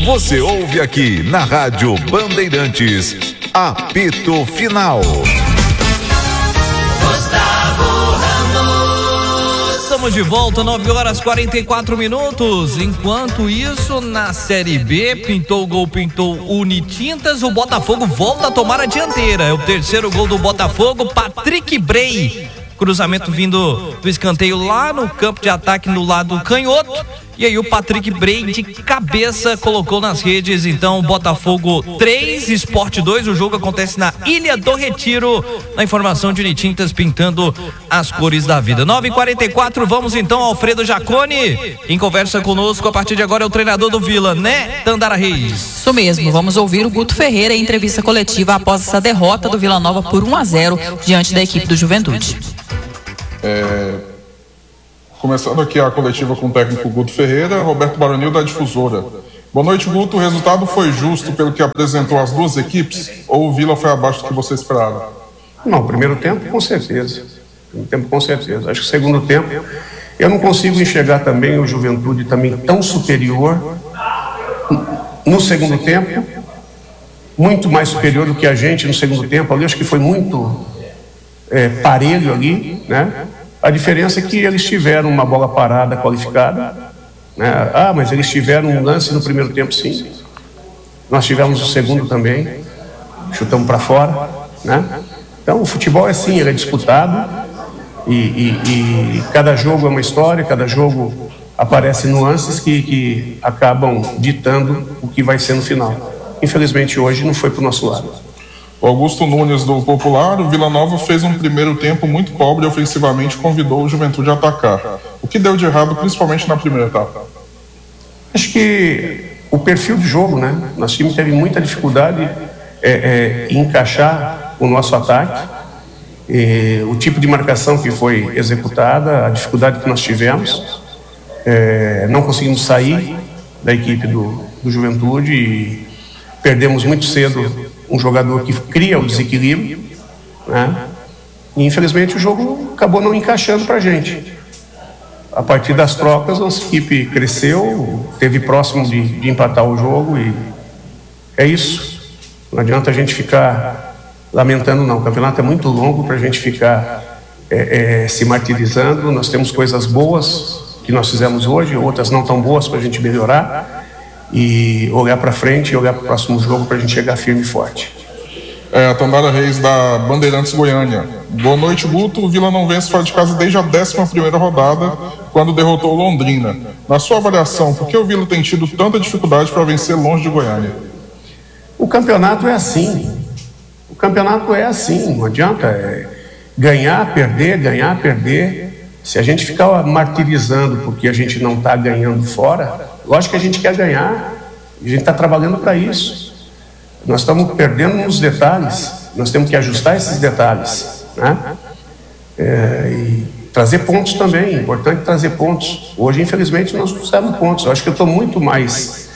Você ouve aqui na Rádio Bandeirantes, apito final. Estamos de volta, 9h44. Enquanto isso, na Série B, pintou o gol, pintou Unitintas, o Botafogo volta a tomar a dianteira. É o terceiro gol do Botafogo, Patrick Bray. Cruzamento vindo do escanteio lá no campo de ataque no lado canhoto. E aí o Patrick Bray de cabeça colocou nas redes. Então Botafogo 3, Sport 2. O jogo acontece na Ilha do Retiro. Na informação de Unitintas pintando as cores da vida. 9h44, vamos então ao Alfredo Jaconi. Quem conversa conosco a partir de agora é o treinador do Vila, né, Tandara Reis? Isso mesmo, vamos ouvir o Guto Ferreira em entrevista coletiva após essa derrota do Vila Nova por 1-0 diante da equipe do Juventude. Começando aqui a coletiva com o técnico Guto Ferreira, Roberto Baronil da Difusora. Boa noite, Guto. O resultado foi justo pelo que apresentou as duas equipes ou o Vila foi abaixo do que você esperava? Não, primeiro tempo com certeza. Acho que o segundo tempo eu não consigo enxergar também o Juventude também tão superior no segundo tempo, muito mais superior do que a gente no segundo tempo. Ali acho que foi muito parelho ali, né? A diferença é que eles tiveram uma bola parada qualificada, né? Mas eles tiveram um lance no primeiro tempo, sim. Nós tivemos o segundo também, chutamos para fora, né? Então o futebol é assim, ele é disputado e cada jogo é uma história, cada jogo aparece nuances que acabam ditando o que vai ser no final. Infelizmente hoje não foi para o nosso lado. O Augusto Nunes do Popular, o Vila Nova fez um primeiro tempo muito pobre e ofensivamente convidou o Juventude a atacar. O que deu de errado, principalmente na primeira etapa? Acho que o perfil de jogo, né? Nosso time teve muita dificuldade em encaixar o nosso ataque, o tipo de marcação que foi executada, a dificuldade que nós tivemos, não conseguimos sair da equipe do Juventude e perdemos muito cedo um jogador que cria o desequilíbrio, né? E infelizmente o jogo acabou não encaixando para a gente. A partir das trocas, nossa equipe cresceu, teve próximo de empatar o jogo e é isso. Não adianta a gente ficar lamentando, não. O campeonato é muito longo para a gente ficar se martirizando. Nós temos coisas boas que nós fizemos hoje, outras não tão boas para a gente melhorar. E olhar para frente e olhar para o próximo jogo para a gente chegar firme e forte. A Tandara Reis da Bandeirantes Goiânia. Boa noite, Guto. O Vila não vence fora de casa desde a 11ª rodada, quando derrotou o Londrina. Na sua avaliação, por que o Vila tem tido tanta dificuldade para vencer longe de Goiânia? O campeonato é assim. Não adianta ganhar, perder. Se a gente ficar martirizando porque a gente não está ganhando fora, lógico que a gente quer ganhar, a gente está trabalhando para isso. Nós estamos perdendo nos detalhes, nós temos que ajustar esses detalhes, né? E trazer pontos também, é importante trazer pontos. Hoje, infelizmente, nós não temos pontos. Eu acho que eu estou muito mais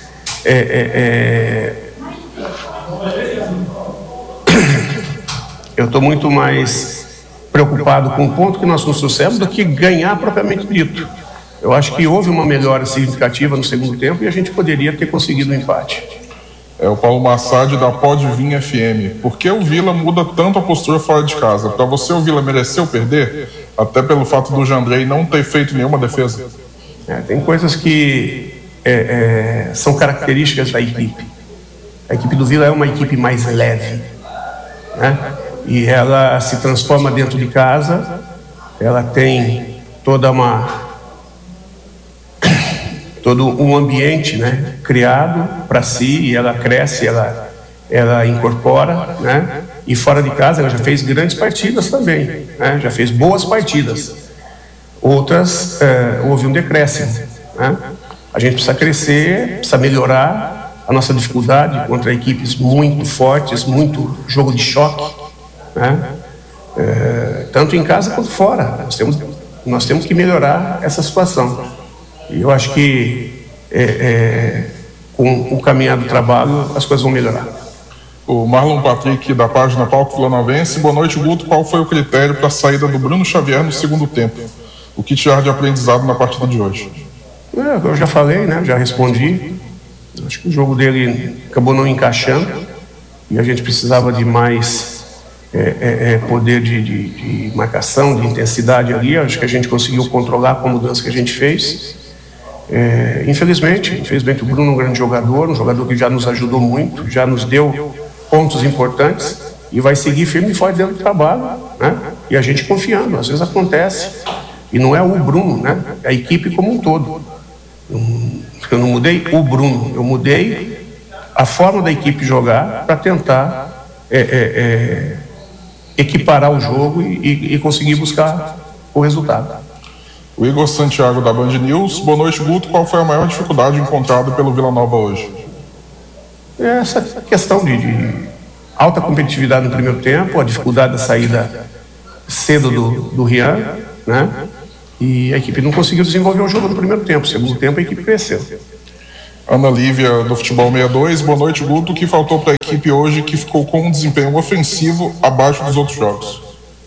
preocupado com o ponto que nós nos trouxemos do que ganhar propriamente dito. Eu acho que houve uma melhora significativa no segundo tempo e a gente poderia ter conseguido um empate. O Paulo Massad da Pode Vir FM. Por que o Vila muda tanto a postura fora de casa? Para você, o Vila mereceu perder? Até pelo fato do Jandrei não ter feito nenhuma defesa? Tem coisas que são características da equipe. A equipe do Vila é uma equipe mais leve, né? E ela se transforma dentro de casa, ela tem todo um ambiente, né, criado para si, e ela cresce, ela incorpora, né? E fora de casa ela já fez grandes partidas também, né? Já fez boas partidas. Outras houve um decréscimo, né? A gente precisa crescer, precisa melhorar a nossa dificuldade contra equipes muito fortes, muito jogo de choque, né? Tanto em casa quanto fora. Nós temos que melhorar essa situação. E eu acho que com o caminhar do trabalho as coisas vão melhorar. O Marlon Patrick da página Palco Vilanovense. Boa noite, Guto. Qual foi o critério para a saída do Bruno Xavier no segundo tempo? O que tirar de aprendizado na partida de hoje? Eu já falei, né? Já respondi. Acho que o jogo dele acabou não encaixando e a gente precisava de mais poder de marcação, de intensidade ali. Acho que a gente conseguiu controlar com a mudança que a gente fez. Infelizmente o Bruno é um grande jogador, um jogador que já nos ajudou muito, já nos deu pontos importantes e vai seguir firme e forte dentro do trabalho, né? E a gente confiando, às vezes acontece, e não é o Bruno, né? É a equipe como um todo. Eu não mudei o Bruno, eu mudei a forma da equipe jogar para tentar equiparar o jogo e conseguir buscar o resultado. O Igor Santiago da Band News. Boa noite, Guto. Qual foi a maior dificuldade encontrada pelo Vila Nova hoje? Essa questão de alta competitividade no primeiro tempo, a dificuldade da saída cedo do Rian, né? E a equipe não conseguiu desenvolver o jogo no primeiro tempo. No segundo tempo a equipe cresceu. Ana Lívia do Futebol 62. Boa noite, Guto. O que faltou para a equipe hoje que ficou com um desempenho ofensivo abaixo dos outros jogos?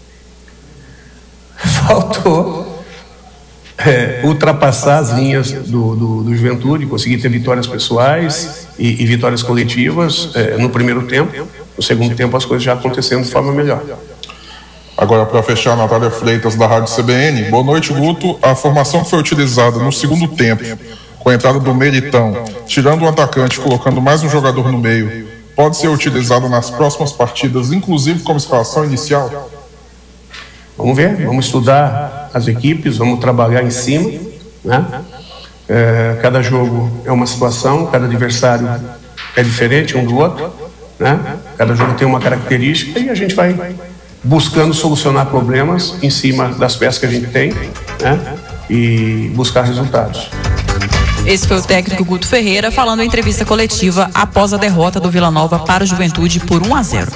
Faltou ultrapassar as linhas do Juventude, conseguir ter vitórias pessoais e vitórias coletivas no primeiro tempo. No segundo tempo as coisas já acontecendo de forma melhor. Agora, para fechar, Natália Freitas da Rádio CBN. Boa noite, Guto. A formação que foi utilizada no segundo tempo, com a entrada do Meritão, tirando o atacante, colocando mais um jogador no meio, pode ser utilizada nas próximas partidas, inclusive como escalação inicial? Vamos ver, vamos estudar as equipes, vamos trabalhar em cima, né? Cada jogo é uma situação, cada adversário é diferente um do outro, né? Cada jogo tem uma característica e a gente vai buscando solucionar problemas em cima das peças que a gente tem, né? E buscar resultados. Esse foi o técnico Guto Ferreira falando em entrevista coletiva após a derrota do Vila Nova para o Juventude por 1-0.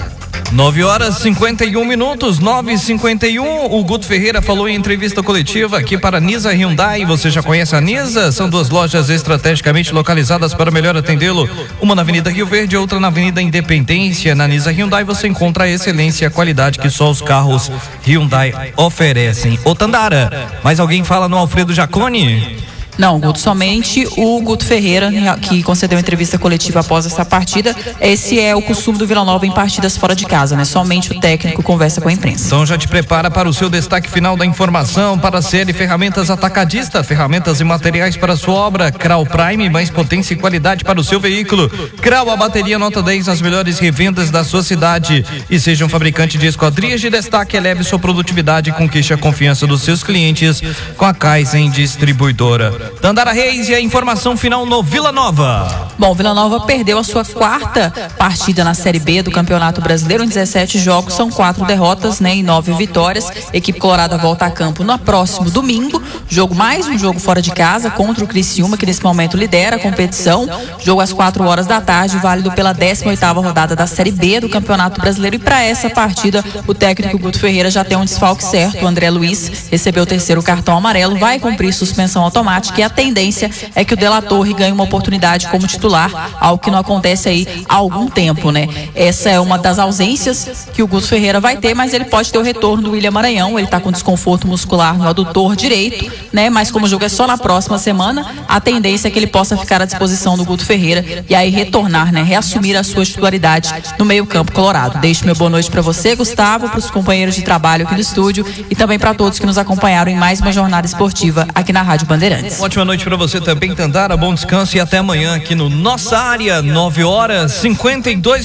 9h51, 9h51. O Guto Ferreira falou em entrevista coletiva aqui para a Nisa Hyundai. Você já conhece a Nisa? São duas lojas estrategicamente localizadas para melhor atendê-lo. Uma na Avenida Rio Verde, outra na Avenida Independência. Na Nisa Hyundai você encontra a excelência e a qualidade que só os carros Hyundai oferecem. Ô Tandara, mais alguém fala no Alfredo Jaconi? Não, Guto, somente o Guto Ferreira, que concedeu entrevista coletiva após essa partida. Esse é o costume do Vila Nova em partidas fora de casa, né? Somente o técnico conversa com a imprensa. Então já te prepara para o seu destaque final da informação para a série Ferramentas Atacadista, ferramentas e materiais para a sua obra. Crau Prime, mais potência e qualidade para o seu veículo. Crau, a bateria nota 10, as melhores revendas da sua cidade. E seja um fabricante de esquadrias de destaque, eleve sua produtividade e conquiste a confiança dos seus clientes com a Kaizen Distribuidora. Tandara Reis e a informação final no Vila Nova. Bom, Vila Nova perdeu a sua quarta partida na Série B do Campeonato Brasileiro. Em 17 jogos, são 4 derrotas, né, e 9 vitórias. Equipe colorada volta a campo no próximo domingo. Mais um jogo fora de casa contra o Criciúma, que nesse momento lidera a competição. Jogo às 4 horas da tarde, válido pela 18ª rodada da Série B do Campeonato Brasileiro. E para essa partida, o técnico Guto Ferreira já tem um desfalque certo. O André Luiz recebeu o 3º cartão amarelo, vai cumprir suspensão automática. E a tendência é que o De La Torre ganhe uma oportunidade como titular, algo que não acontece aí há algum tempo, né? Essa é uma das ausências que o Guto Ferreira vai ter, mas ele pode ter o retorno do William Maranhão. Ele tá com desconforto muscular no adutor direito, né? Mas como o jogo é só na próxima semana, a tendência é que ele possa ficar à disposição do Guto Ferreira e aí retornar, né? Reassumir a sua titularidade no meio-campo colorado. Deixo meu boa noite para você, Gustavo, para os companheiros de trabalho aqui do estúdio e também para todos que nos acompanharam em mais uma jornada esportiva aqui na Rádio Bandeirantes. Ótima noite para você também, Tandara. Bom descanso e até amanhã aqui no Nossa Área, 9h52,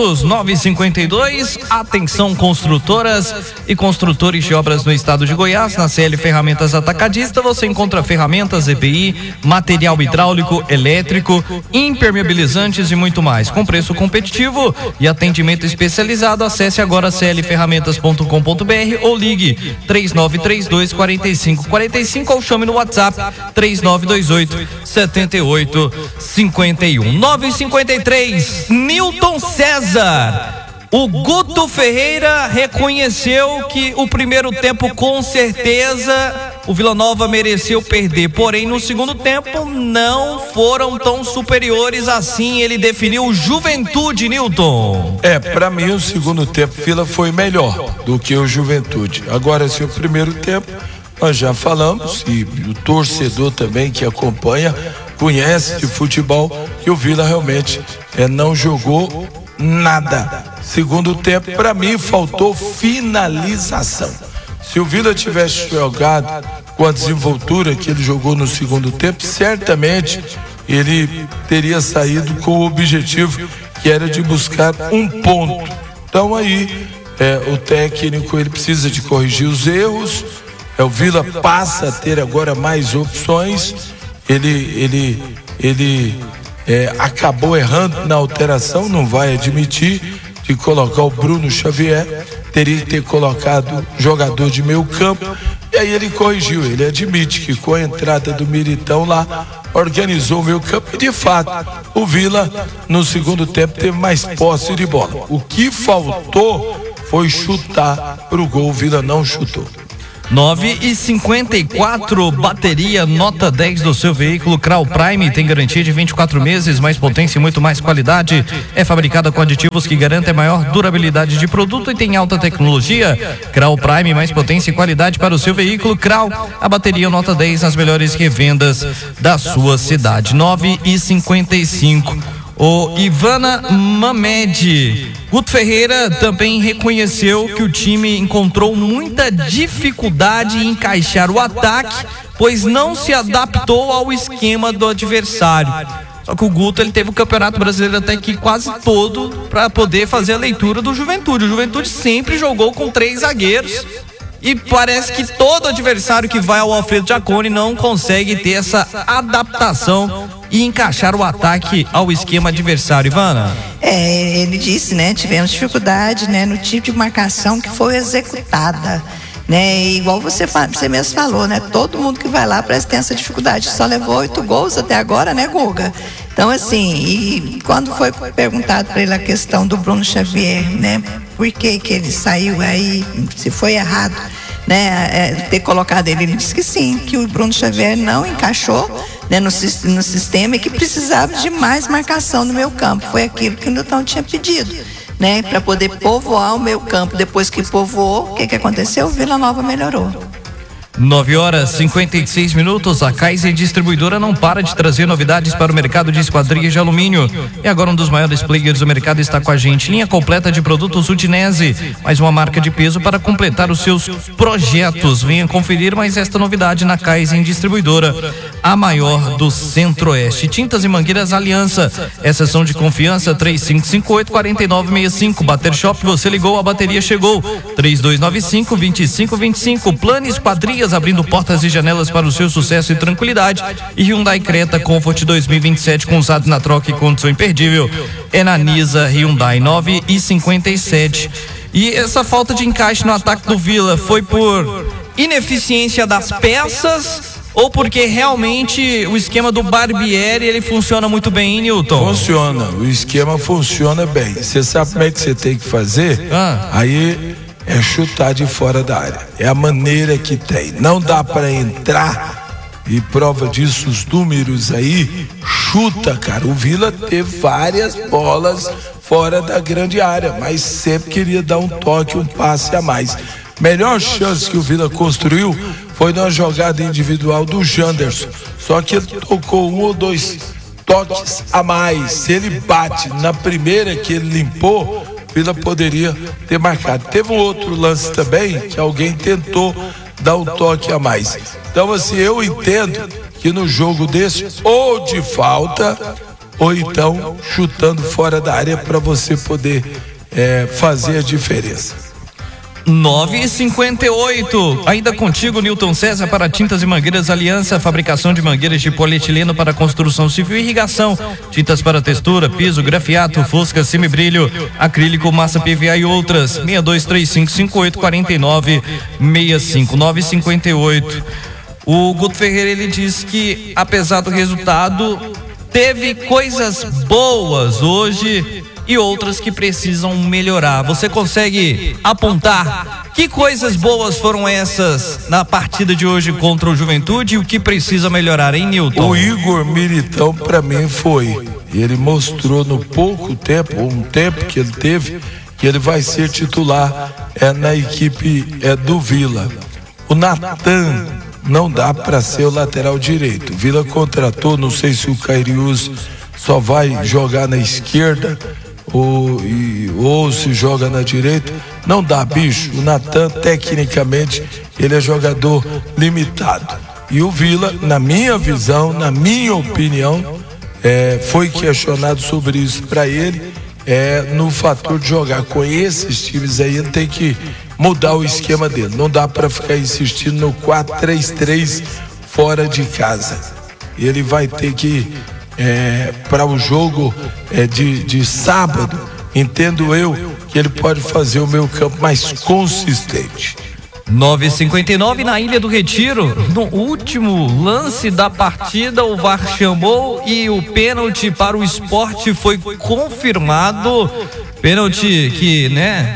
9h52. Atenção, construtoras e construtores de obras no estado de Goiás. Na CL Ferramentas Atacadista você encontra ferramentas EPI, material hidráulico, elétrico, impermeabilizantes e muito mais. Com preço competitivo e atendimento especializado, acesse agora clferramentas.com.br ou ligue 3932-4545 ou chame no WhatsApp 3928-7851. 9h53, Newton César. O Guto Ferreira reconheceu que o primeiro tempo, com certeza, o Vila Nova mereceu perder. Porém, no segundo tempo, não foram tão superiores assim. Ele definiu o Juventude, Newton. Pra mim, o segundo tempo, Vila foi melhor do que o Juventude. Agora, se o primeiro tempo, nós já falamos, e o torcedor também que acompanha, conhece de futebol, que o Vila realmente não jogou nada. Segundo tempo, para mim, faltou finalização. Se o Vila tivesse jogado com a desenvoltura que ele jogou no segundo tempo, certamente ele teria saído com o objetivo que era de buscar um ponto. Então aí o técnico ele precisa de corrigir os erros. O Vila passa a ter agora mais opções. Ele acabou errando na alteração, não vai admitir, de colocar o Bruno Xavier, teria que ter colocado jogador de meio campo, e aí ele corrigiu, ele admite que com a entrada do Militão lá, organizou o meio campo, e de fato, o Vila no segundo tempo teve mais posse de bola. O que faltou foi chutar pro gol, o Vila não chutou. 9h54, bateria nota 10 do seu veículo Crau Prime, tem garantia de 24 meses, mais potência e muito mais qualidade. É fabricada com aditivos que garantem maior durabilidade de produto e tem alta tecnologia. Crau Prime, mais potência e qualidade para o seu veículo Crau. A bateria nota 10 nas melhores revendas da sua cidade. 9h55. O Ivana Mamed, Guto Ferreira também reconheceu que o time encontrou muita dificuldade em encaixar o ataque, pois não se adaptou ao esquema do adversário. Só que o Guto ele teve o Campeonato Brasileiro até que quase todo para poder fazer a leitura do Juventude. O Juventude sempre jogou com 3 zagueiros. E parece que todo adversário que vai ao Alfredo Jaconi não consegue ter essa adaptação e encaixar o ataque ao esquema adversário, Ivana. Ele disse, né, tivemos dificuldade, né, no tipo de marcação que foi executada, né, e igual você mesmo falou, né, todo mundo que vai lá parece que tem essa dificuldade, só levou 8 gols até agora, né, Guga? Então, assim, e quando foi perguntado para ele a questão do Bruno Xavier, né, por que ele saiu aí, se foi errado, né, ter colocado ele disse que sim, que o Bruno Xavier não encaixou, né, no sistema e que precisava de mais marcação no meio campo. Foi aquilo que o Nilton tinha pedido, né, para poder povoar o meio campo. Depois que povoou, o que aconteceu? O Vila Nova melhorou. 9h56. A Kaiser Distribuidora não para de trazer novidades para o mercado de esquadrias de alumínio. E agora um dos maiores players do mercado está com a gente. Linha completa de produtos Udinese, mais uma marca de peso para completar os seus projetos. Venha conferir mais esta novidade na Kaiser Distribuidora, a maior do Centro-Oeste. Tintas e Mangueiras Aliança, exceção de confiança, 3558-4965. Bater Shop, você ligou, a bateria chegou. 3295-2525. Plano Esquadrias, abrindo portas e janelas para o seu sucesso e tranquilidade. E Hyundai Creta Comfort 2027 com usado na troca e condição imperdível. É na Nisa Hyundai. 9h57. E essa falta de encaixe no ataque do Vila foi por ineficiência das peças ou porque realmente o esquema do Barbieri ele funciona muito bem, hein, Nilton? Funciona, o esquema funciona bem. Você sabe como é que você tem que fazer? Aí é chutar de fora da área. É a maneira que tem. Não dá para entrar, e prova disso os números aí. Chuta, cara. O Vila teve várias bolas fora da grande área, mas sempre queria dar um toque, um passe a mais. Melhor chance que o Vila construiu foi na jogada individual do Janderson. Só que ele tocou 1 ou 2 toques a mais. Se ele bate na primeira que ele limpou, Vila poderia ter marcado. Teve um outro lance também que alguém tentou dar um toque a mais. Então, assim, eu entendo que no jogo desse, ou de falta, ou então chutando fora da área para você poder fazer a diferença. 9h58. Ainda contigo, Nilton César, para Tintas e Mangueiras Aliança, fabricação de mangueiras de polietileno para construção civil e irrigação, tintas para textura, piso, grafiato, fosca, semibrilho, acrílico, massa PVA e outras. 6235584965. 9h58. O Guto Ferreira ele disse que apesar do resultado teve coisas boas hoje e outras que precisam melhorar. Você consegue apontar que coisas boas foram essas na partida de hoje contra o Juventude e o que precisa melhorar, hein, Nilton? O Igor Militão, para mim, foi. Ele mostrou no pouco tempo, um tempo que ele teve, que ele vai ser titular na equipe do Vila. O Natan não dá para ser o lateral direito. O Vila contratou, não sei se o Cairius só vai jogar na esquerda ou se joga na direita. Não dá, bicho. O Natan, tecnicamente, ele é jogador limitado. E o Vila, na minha visão, na minha opinião, foi questionado sobre isso para ele, no fator de jogar com esses times aí. Ele tem que mudar o esquema dele. Não dá para ficar insistindo no 4-3-3 fora de casa. Ele vai ter que, para o jogo de sábado, entendo eu, que ele pode fazer o meio campo mais consistente. 9h59 na Ilha do Retiro. No último lance da partida, o VAR chamou e o pênalti para o Sport foi confirmado. Pênalti que,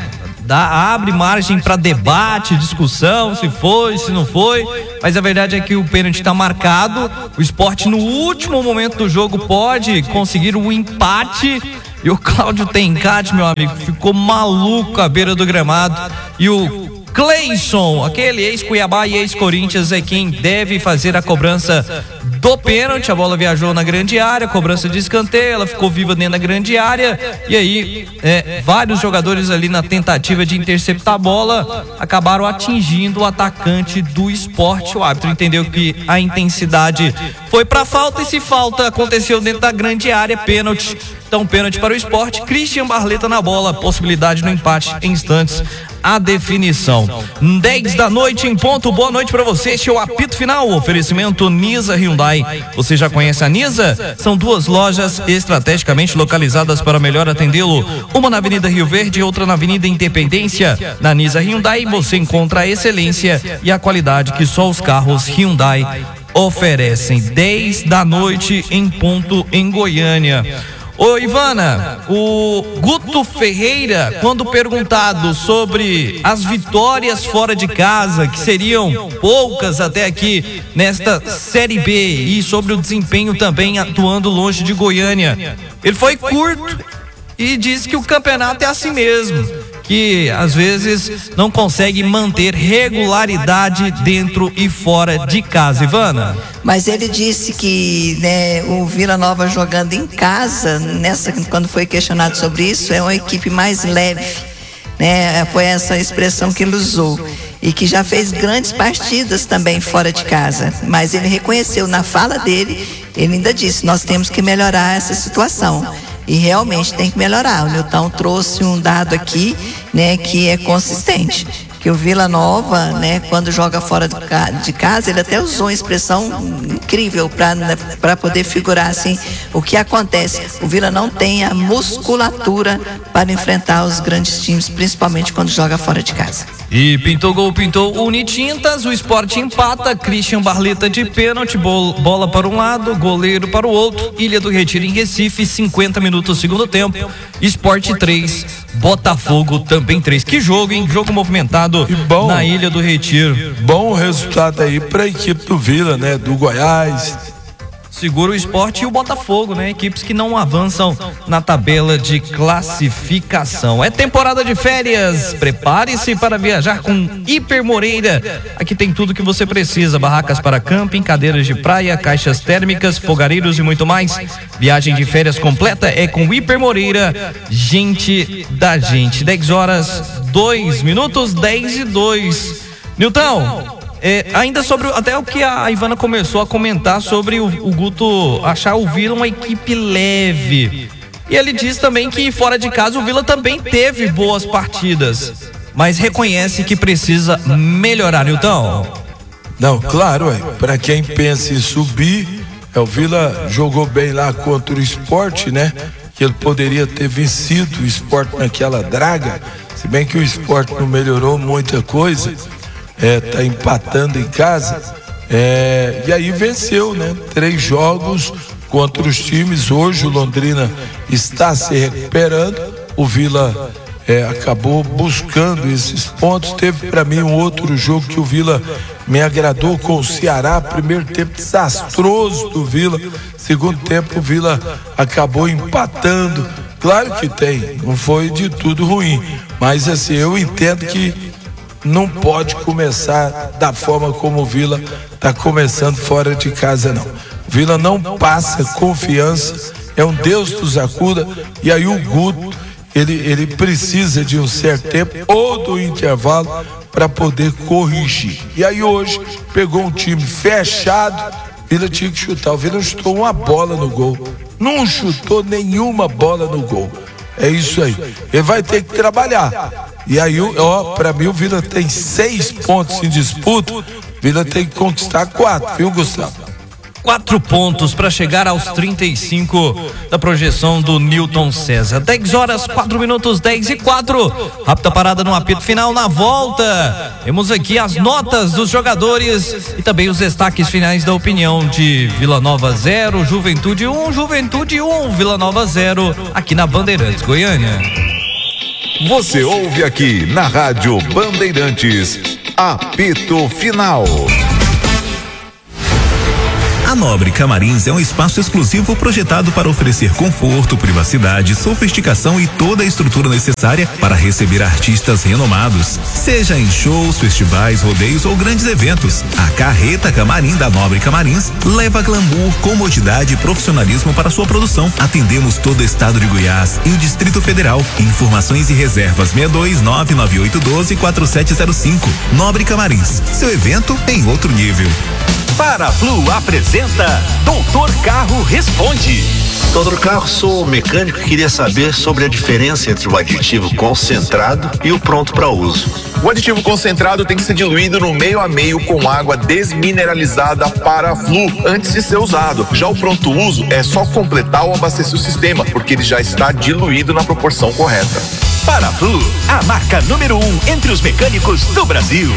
abre margem para debate, discussão, se foi, se não foi, mas a verdade é que o pênalti está marcado. O Sport, no último momento do jogo, pode conseguir um empate. E o Cláudio Tencati, meu amigo, ficou maluco à beira do gramado. E o Cleison, aquele ex-Cuiabá e ex-Corinthians, é quem deve fazer a cobrança do pênalti. A bola viajou na grande área, cobrança de escanteio, ela ficou viva dentro da grande área, e aí vários jogadores ali na tentativa de interceptar a bola acabaram atingindo o atacante do Sport. O árbitro entendeu que a intensidade foi para falta, e se falta aconteceu dentro da grande área, pênalti. Então, pênalti para o Sport. Christian Barleta na bola, possibilidade no empate em instantes, a definição. 10 da noite em ponto. Boa noite para você. Este é o apito final. Oferecimento Nisa Hyundai. Você já conhece a Nisa? São duas lojas estrategicamente localizadas para melhor atendê-lo. Uma na Avenida Rio Verde e outra na Avenida Independência. Na Nisa Hyundai você encontra a excelência e a qualidade que só os carros Hyundai oferecem. 10 da noite em ponto em Goiânia. Ô Ivana, o Guto Ferreira, quando perguntado sobre as vitórias fora de casa, que seriam poucas até aqui nesta Série B, e sobre o desempenho também atuando longe de Goiânia, ele foi curto e disse que o campeonato é assim mesmo, que às vezes não consegue manter regularidade dentro e fora de casa. Ivana? Mas ele disse que o Vila Nova jogando em casa, quando foi questionado sobre isso, é uma equipe mais leve, foi essa expressão que ele usou, e que já fez grandes partidas também fora de casa. Mas ele reconheceu na fala dele, ele ainda disse: nós temos que melhorar essa situação. E realmente tem que melhorar. O Nilton trouxe um dado aqui, que é consistente. Que o Vila Nova, quando joga fora de casa, ele até usou uma expressão incrível para poder figurar assim o que acontece. O Vila não tem a musculatura para enfrentar os grandes times, principalmente quando joga fora de casa. E pintou Unitintas, o Sport empata, Christian Barleta de pênalti, bola para um lado, goleiro para o outro. Ilha do Retiro em Recife, 50 minutos segundo tempo, Sport 3, Botafogo também 3. Que jogo, hein? Jogo movimentado na Ilha do Retiro. Bom resultado aí para a equipe do Vila, do Goiás. Segura o Sport e o Botafogo, equipes que não avançam na tabela de classificação. É temporada de férias, prepare-se para viajar com Hiper Moreira. Aqui tem tudo que você precisa: barracas para camping, cadeiras de praia, caixas térmicas, fogareiros e muito mais. Viagem de férias completa é com Hiper Moreira, gente da gente. 10h02, 10:02. Nilton, ainda sobre até o que a Ivana começou a comentar sobre o Guto achar o Vila uma equipe leve, e ele diz também que fora de casa o Vila também teve boas partidas, mas reconhece que precisa melhorar. Nilton? Não, claro, para quem pensa em subir, o Vila jogou bem lá contra o Sport, que ele poderia ter vencido o Sport naquela draga, se bem que o Sport não melhorou muita coisa. Tá empatando em casa, e aí venceu, 3 jogos contra os times. Hoje o Londrina está se recuperando, o Vila acabou buscando esses pontos. Teve para mim um outro jogo que o Vila me agradou com o Ceará. Primeiro tempo desastroso do Vila, segundo tempo o Vila acabou empatando. Claro que não foi de tudo ruim, mas assim, eu entendo que não pode começar da forma como o Vila está começando fora de casa, não. O Vila não passa confiança, é um Deus dos acuda, e aí o Guto, ele precisa de um certo tempo ou do intervalo para poder corrigir. E aí hoje pegou um time fechado, o Vila tinha que chutar. O Vila não chutou uma bola no gol, não chutou nenhuma bola no gol. É isso aí, ele vai ter que trabalhar. E aí, para mim o Vila tem 6 pontos em disputa, o Vila tem que conquistar 4, viu, Gustavo? 4 pontos para chegar aos 35 da projeção do Newton César. 10 horas, 4 minutos, 10 e 4. Rápida parada no apito final. Na volta, temos aqui as notas dos jogadores e também os destaques finais da opinião de Vila Nova 0, Juventude 1, Juventude 1, Vila Nova 0, aqui na Bandeirantes Goiânia. Você ouve aqui na Rádio Bandeirantes, apito final. A Nobre Camarins é um espaço exclusivo projetado para oferecer conforto, privacidade, sofisticação e toda a estrutura necessária para receber artistas renomados. Seja em shows, festivais, rodeios ou grandes eventos, a Carreta Camarim da Nobre Camarins leva glamour, comodidade e profissionalismo para sua produção. Atendemos todo o estado de Goiás e o Distrito Federal. Informações e reservas 62998124705. Nobre Camarins, seu evento em outro nível. Paraflu apresenta Doutor Carro Responde. Doutor Carro, sou mecânico e queria saber sobre a diferença entre o aditivo concentrado e o pronto para uso. O aditivo concentrado tem que ser diluído no meio a meio com água desmineralizada Paraflu antes de ser usado. Já o pronto uso é só completar ou abastecer o sistema, porque ele já está diluído na proporção correta. Paraflu, a marca número 1 entre os mecânicos do Brasil.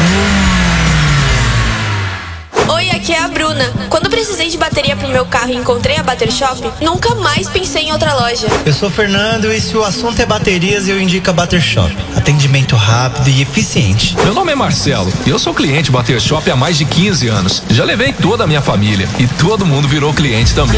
Oi, aqui é a Bruna. Quando precisei de bateria pro meu carro e encontrei a Bater Shop, nunca mais pensei em outra loja. Eu sou o Fernando e se o assunto é baterias, eu indico a Bater Shop. Atendimento rápido e eficiente. Meu nome é Marcelo e eu sou cliente Bater Shop há mais de 15 anos. Já levei toda a minha família e todo mundo virou cliente também.